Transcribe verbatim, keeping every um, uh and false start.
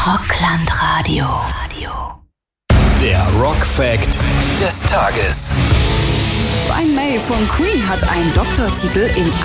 Rockland Radio. Der Rock-Fact des Tages. Brian May von Queen hat einen Doktortitel in